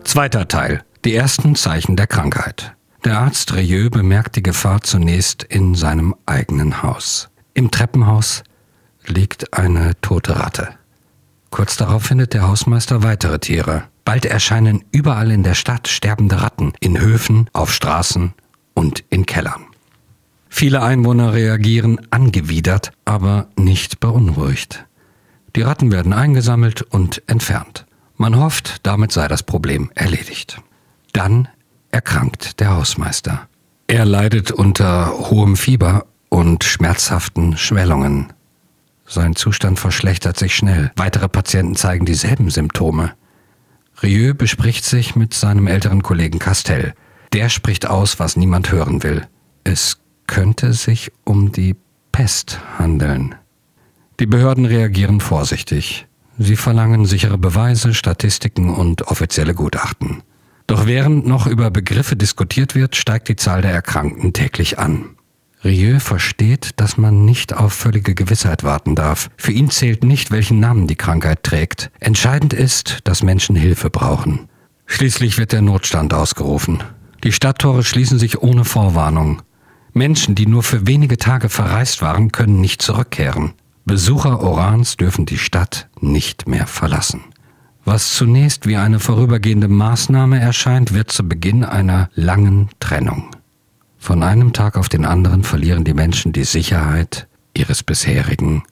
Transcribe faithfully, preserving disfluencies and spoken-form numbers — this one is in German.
Zweiter Teil. Die ersten Zeichen der Krankheit. Der Arzt Rieu bemerkt die Gefahr zunächst in seinem eigenen Haus. Im Treppenhaus liegt eine tote Ratte. Kurz darauf findet der Hausmeister weitere Tiere. Bald erscheinen überall in der Stadt sterbende Ratten, in Höfen, auf Straßen und in Kellern. Viele Einwohner reagieren angewidert, aber nicht beunruhigt. Die Ratten werden eingesammelt und entfernt. Man hofft, damit sei das Problem erledigt. Dann erkrankt der Hausmeister. Er leidet unter hohem Fieber und schmerzhaften Schwellungen. Sein Zustand verschlechtert sich schnell. Weitere Patienten zeigen dieselben Symptome. Rieu bespricht sich mit seinem älteren Kollegen Castell. Der spricht aus, was niemand hören will. Es könnte sich um die Pest handeln. Die Behörden reagieren vorsichtig. Sie verlangen sichere Beweise, Statistiken und offizielle Gutachten. Doch während noch über Begriffe diskutiert wird, steigt die Zahl der Erkrankten täglich an. Rieu versteht, dass man nicht auf völlige Gewissheit warten darf. Für ihn zählt nicht, welchen Namen die Krankheit trägt. Entscheidend ist, dass Menschen Hilfe brauchen. Schließlich wird der Notstand ausgerufen. Die Stadttore schließen sich ohne Vorwarnung. Menschen, die nur für wenige Tage verreist waren, können nicht zurückkehren. Besucher Orans dürfen die Stadt nicht mehr verlassen. Was zunächst wie eine vorübergehende Maßnahme erscheint, wird zu Beginn einer langen Trennung. Von einem Tag auf den anderen verlieren die Menschen die Sicherheit ihres bisherigen